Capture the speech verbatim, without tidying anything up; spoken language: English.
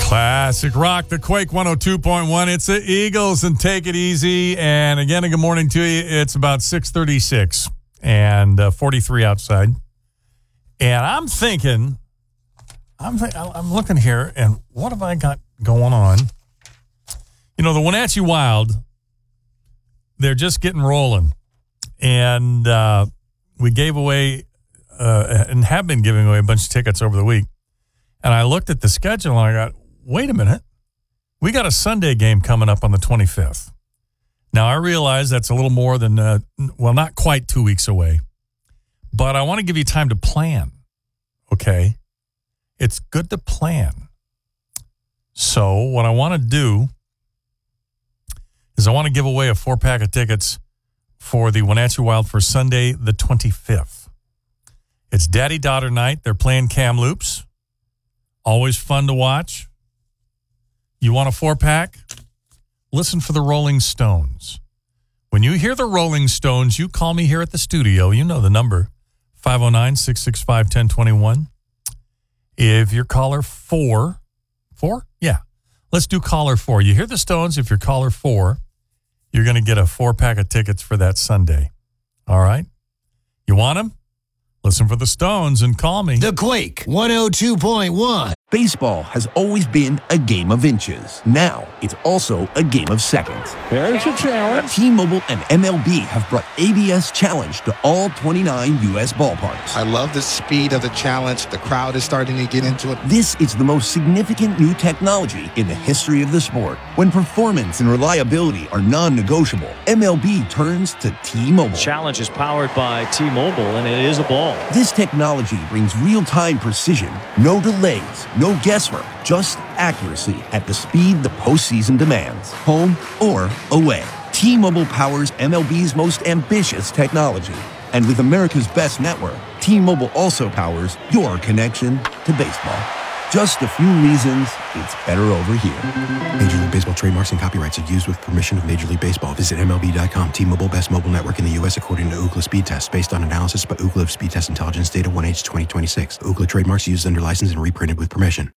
Classic rock, the Quake one oh two point one. It's the Eagles and Take It Easy. And again, a good morning to you. It's about six thirty-six and uh, forty-three outside. And I'm thinking, I'm th- I'm looking here, and what have I got going on? You know, the Wenatchee Wild, they're just getting rolling. And uh, we gave away uh, and have been giving away a bunch of tickets over the week. And I looked at the schedule and I got, wait a minute. We got a Sunday game coming up on the twenty-fifth. Now, I realize that's a little more than, uh, well, not quite two weeks away. But I want to give you time to plan, okay? It's good to plan. So what I want to do is I want to give away a four-pack of tickets for the Wenatchee Wild for Sunday the twenty-fifth. It's daddy-daughter night. They're playing Kamloops. Always fun to watch. You want a four-pack? Listen for the Rolling Stones. When you hear the Rolling Stones, you call me here at the studio. You know the number, five oh nine, six six five, one oh two one. If you're caller four, four? Yeah. Let's do caller four. You hear the Stones, if you're caller four, you're going to get a four-pack of tickets for that Sunday. All right? You want them? Listen for the Stones and call me. The Quake one oh two point one. Baseball has always been a game of inches. Now, it's also a game of seconds. There's a challenge. T-Mobile and M L B have brought A B S Challenge to all twenty-nine U S ballparks. I love the speed of the challenge. The crowd is starting to get into it. This is the most significant new technology in the history of the sport. When performance and reliability are non-negotiable, M L B turns to T-Mobile. Challenge is powered by T-Mobile, and it is a ball. This technology brings real-time precision, no delays, no guesswork, just accuracy at the speed the postseason demands, home or away. T-Mobile powers M L B's most ambitious technology. And with America's best network, T-Mobile also powers your connection to baseball. Just a few reasons it's better over here. Major League Baseball trademarks and copyrights are used with permission of Major League Baseball. Visit M L B dot com. T-Mobile, best mobile network in the U S according to Ookla Speed Test, based on analysis by Ookla of Speed Test Intelligence Data one H twenty twenty-six. Ookla trademarks used under license and reprinted with permission.